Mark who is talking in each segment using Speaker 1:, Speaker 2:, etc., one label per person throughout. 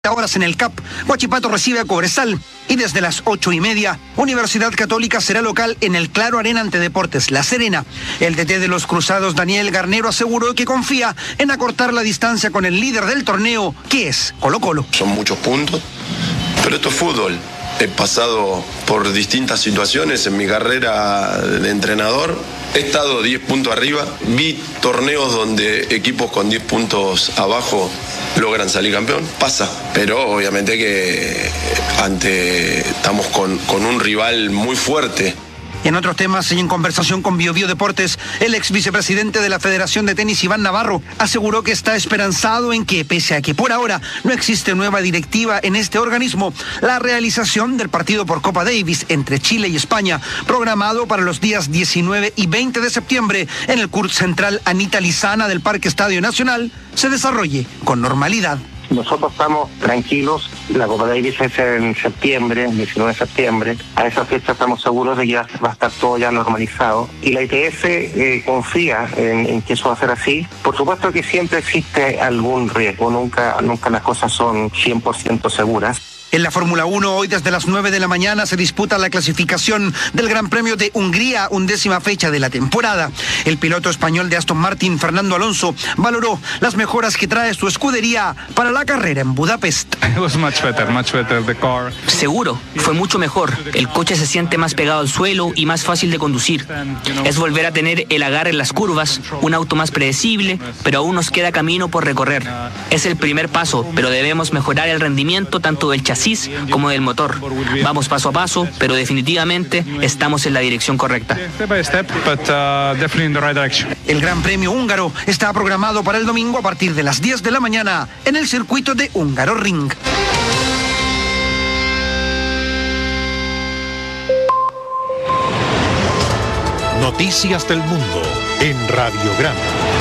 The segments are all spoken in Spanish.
Speaker 1: Horas en el CAP, Huachipato recibe a Cobresal y desde las 8:30, Universidad Católica será local en el Claro Arena ante Deportes La Serena. El DT de los Cruzados, Daniel Garnero, aseguró que confía en acortar la distancia con el líder del torneo, que es Colo-Colo.
Speaker 2: Son muchos puntos, pero esto es fútbol. He pasado por distintas situaciones en mi carrera de entrenador. He estado 10 puntos arriba. Vi torneos donde equipos con 10 puntos abajo logran salir campeón. Pasa, pero obviamente que estamos con un rival muy fuerte.
Speaker 1: En otros temas y en conversación con BioBio Deportes, el ex vicepresidente de la Federación de Tenis, Iván Navarro, aseguró que está esperanzado en que, pese a que por ahora no existe nueva directiva en este organismo, la realización del partido por Copa Davis entre Chile y España, programado para los días 19 y 20 de septiembre en el CURT Central Anita Lizana del Parque Estadio Nacional, se desarrolle con normalidad.
Speaker 3: Nosotros estamos tranquilos, la Copa Davis es en septiembre, 19 de septiembre, a esa fecha estamos seguros de que va a estar todo ya normalizado y la ITF confía en que eso va a ser así. Por supuesto que siempre existe algún riesgo, nunca las cosas son 100% seguras.
Speaker 1: En la Fórmula 1, hoy desde las 9 de la mañana se disputa la clasificación del Gran Premio de Hungría, 11ª fecha de la temporada. El piloto español de Aston Martin, Fernando Alonso, valoró las mejoras que trae su escudería para la carrera en Budapest.
Speaker 4: Seguro, fue mucho mejor. El coche se siente más pegado al suelo y más fácil de conducir. Es volver a tener el agarre en las curvas, un auto más predecible, pero aún nos queda camino por recorrer. Es el primer paso, pero debemos mejorar el rendimiento tanto del chasis como del motor. Vamos paso a paso, pero definitivamente estamos en la dirección correcta.
Speaker 1: El Gran Premio húngaro está programado para el domingo a partir de las 10 de la mañana en el circuito de Hungaroring.
Speaker 5: Noticias del Mundo en Radiograma.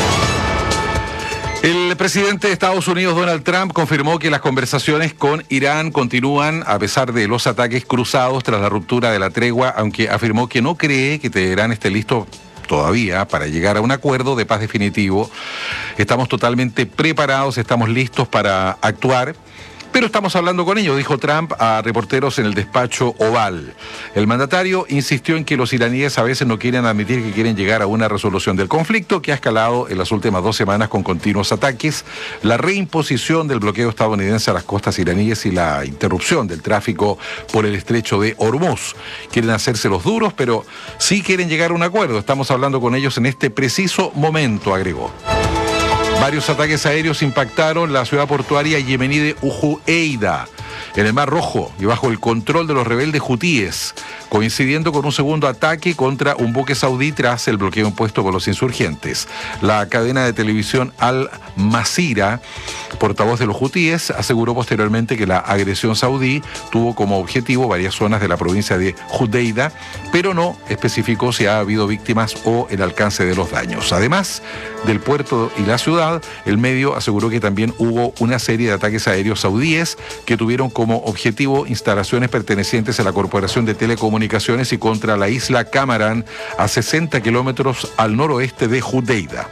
Speaker 6: El presidente de Estados Unidos, Donald Trump, confirmó que las conversaciones con Irán continúan a pesar de los ataques cruzados tras la ruptura de la tregua, aunque afirmó que no cree que Teherán esté listo todavía para llegar a un acuerdo de paz definitivo. Estamos totalmente preparados, estamos listos para actuar. Pero estamos hablando con ellos, dijo Trump a reporteros en el despacho Oval. El mandatario insistió en que los iraníes a veces no quieren admitir que quieren llegar a una resolución del conflicto que ha escalado en las últimas 2 semanas con continuos ataques, la reimposición del bloqueo estadounidense a las costas iraníes y la interrupción del tráfico por el estrecho de Hormuz. Quieren hacerse los duros, pero sí quieren llegar a un acuerdo. Estamos hablando con ellos en este preciso momento, agregó. Varios ataques aéreos impactaron la ciudad portuaria yemení de Hodeida, en el Mar Rojo y bajo el control de los rebeldes hutíes, coincidiendo con un segundo ataque contra un buque saudí tras el bloqueo impuesto por los insurgentes. La cadena de televisión Al Masira, portavoz de los hutíes, aseguró posteriormente que la agresión saudí tuvo como objetivo varias zonas de la provincia de Hodeida, pero no especificó si ha habido víctimas o el alcance de los daños. Además del puerto y la ciudad, el medio aseguró que también hubo una serie de ataques aéreos saudíes que tuvieron como objetivo instalaciones pertenecientes a la Corporación de Telecomunicaciones y contra la isla Camarán, a 60 kilómetros al noroeste de Hodeida.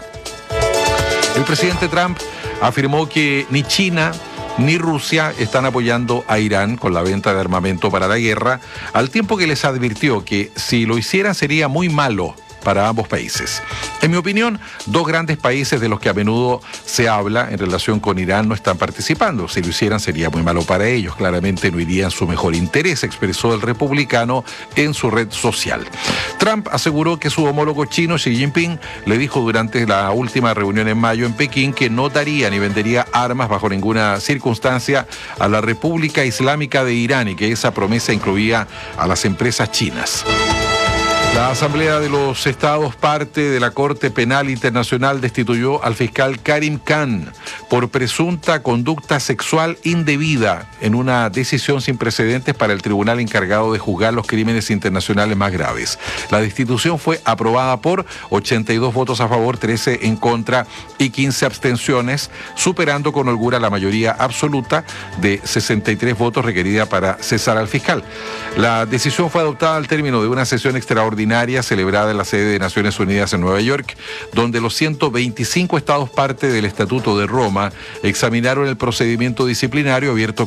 Speaker 6: El presidente Trump afirmó que ni China ni Rusia están apoyando a Irán con la venta de armamento para la guerra, al tiempo que les advirtió que si lo hicieran sería muy malo para ambos países. En mi opinión, 2 grandes países de los que a menudo se habla en relación con Irán no están participando. Si lo hicieran sería muy malo para ellos. Claramente no iría en su mejor interés, expresó el republicano en su red social. Trump aseguró que su homólogo chino, Xi Jinping, le dijo durante la última reunión en mayo en Pekín que no daría ni vendería armas bajo ninguna circunstancia a la República Islámica de Irán y que esa promesa incluía a las empresas chinas. La Asamblea de los Estados, parte de la Corte Penal Internacional, destituyó al fiscal Karim Khan por presunta conducta sexual indebida en una decisión sin precedentes para el tribunal encargado de juzgar los crímenes internacionales más graves. La destitución fue aprobada por 82 votos a favor, 13 en contra y 15 abstenciones, superando con holgura la mayoría absoluta de 63 votos requerida para cesar al fiscal. La decisión fue adoptada al término de una sesión extraordinaria extraordinaria celebrada en la sede de Naciones Unidas en Nueva York, donde los 125 estados parte del Estatuto de Roma examinaron el procedimiento disciplinario abierto